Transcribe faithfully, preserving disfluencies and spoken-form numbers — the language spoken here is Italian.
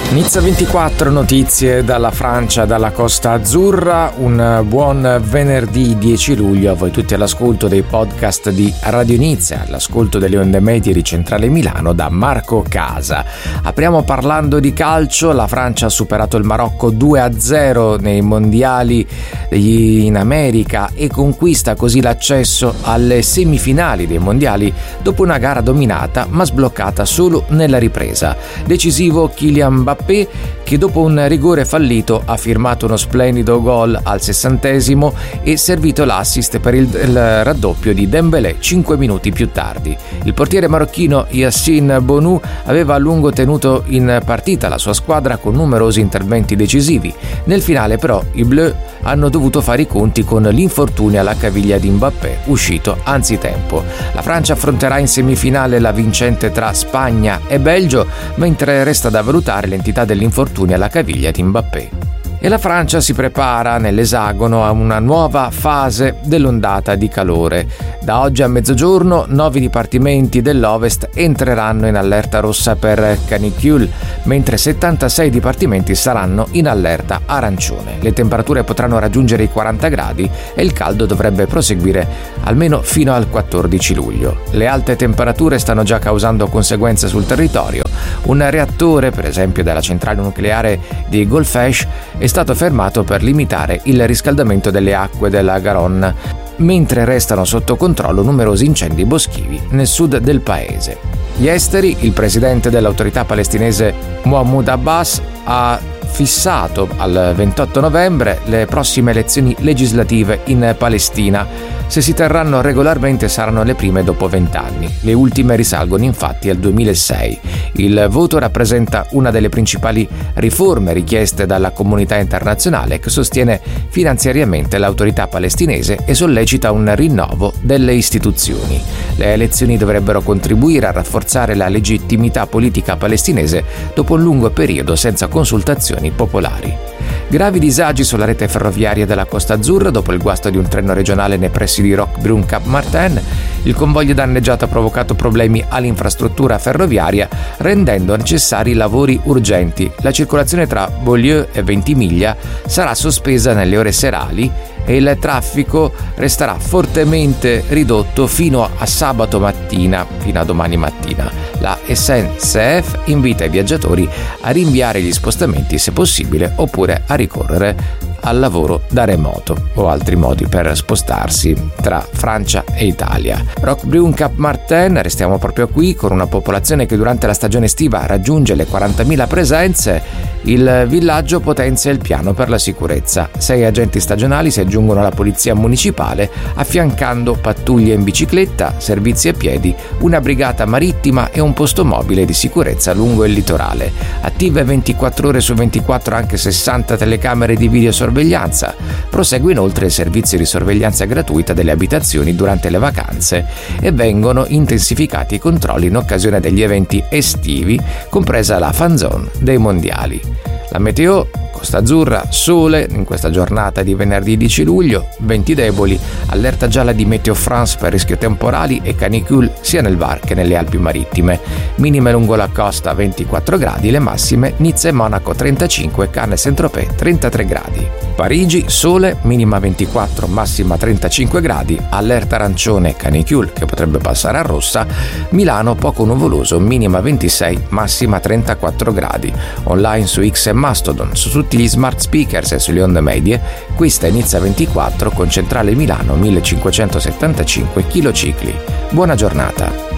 Nizza ventiquattro, notizie dalla Francia, dalla Costa Azzurra. Un buon venerdì dieci luglio a voi tutti all'ascolto dei podcast di Radio Nizza, all'ascolto delle onde medie di Centrale Milano da Marco Casa. Apriamo parlando di calcio. La Francia ha superato il Marocco due a zero nei mondiali in America e conquista così l'accesso alle semifinali dei mondiali dopo una gara dominata ma sbloccata solo nella ripresa. Decisivo Kylian Mbappé, che dopo un rigore fallito ha firmato uno splendido gol al sessantesimo e servito l'assist per il, il raddoppio di Dembélé cinque minuti più tardi. Il portiere marocchino Yassine Bounou aveva a lungo tenuto in partita la sua squadra con numerosi interventi decisivi. Nel finale però i Bleu hanno dovuto fare i conti con l'infortunio alla caviglia di Mbappé, uscito anzitempo. La Francia affronterà in semifinale la vincente tra Spagna e Belgio, mentre resta da valutare l'entità dell'infortunio alla caviglia di Mbappé. E la Francia si prepara nell'esagono a una nuova fase dell'ondata di calore. Da oggi a mezzogiorno nove dipartimenti dell'Ovest entreranno in allerta rossa per canicule, mentre settantasei dipartimenti saranno in allerta arancione. Le temperature potranno raggiungere i quaranta gradi e il caldo dovrebbe proseguire almeno fino al quattordici luglio. Le alte temperature stanno già causando conseguenze sul territorio. Un reattore, per esempio della centrale nucleare di Golfech, è stato fermato per limitare il riscaldamento delle acque della Garonne, mentre restano sotto controllo numerosi incendi boschivi nel sud del paese. Gli esteri, il presidente dell'autorità palestinese Mahmoud Abbas ha fissato al ventotto novembre le prossime elezioni legislative in Palestina. Se si terranno regolarmente saranno le prime dopo vent'anni. Le ultime risalgono infatti al duemilasei. Il voto rappresenta una delle principali riforme richieste dalla comunità internazionale, che sostiene finanziariamente l'autorità palestinese e sollecita un rinnovo delle istituzioni. Le elezioni dovrebbero contribuire a rafforzare la legittimità politica palestinese dopo un lungo periodo senza consultazioni popolari. Gravi disagi sulla rete ferroviaria della Costa Azzurra dopo il guasto di un treno regionale nei pressi di Roquebrune Cap Martin. Il convoglio danneggiato ha provocato problemi all'infrastruttura ferroviaria, rendendo necessari lavori urgenti. La circolazione tra Beaulieu e Ventimiglia sarà sospesa nelle ore serali e il traffico resterà fortemente ridotto fino a sabato mattina, fino a domani mattina. La S N C F invita i viaggiatori a rinviare gli spostamenti se possibile, oppure a ricorrere al lavoro da remoto o altri modi per spostarsi tra Francia e Italia. Roquebrune Cap Martin, restiamo proprio qui, con una popolazione che durante la stagione estiva raggiunge le quarantamila presenze. Il villaggio potenzia il piano per la sicurezza. Sei agenti stagionali si aggiungono alla polizia municipale, affiancando pattuglie in bicicletta, servizi a piedi, una brigata marittima e un posto mobile di sicurezza lungo il litorale. Attive ventiquattro ore su ventiquattro anche sessanta telecamere di videosorveglianza. Prosegue inoltre il servizio di sorveglianza gratuita delle abitazioni durante le vacanze e vengono intensificati i controlli in occasione degli eventi estivi, compresa la fan zone dei mondiali. La meteo: Costa Azzurra, sole in questa giornata di venerdì dieci luglio, venti deboli, allerta gialla di Meteo France per rischio temporali e canicule sia nel V A R che nelle Alpi Marittime. Minime lungo la costa ventiquattro gradi, le massime Nizza e Monaco trentacinque, Cannes e Saint-Tropez trentatré gradi. Parigi, sole, minima ventiquattro, massima trentacinque gradi, allerta arancione canicule che potrebbe passare a rossa. Milano, poco nuvoloso, minima ventisei, massima trentaquattro gradi. Online su X e Mastodon, su tutti gli smart speakers e sulle onde medie, questa è Nizza ventiquattro con centrale Milano millecinquecentosettantacinque kHz. Buona giornata.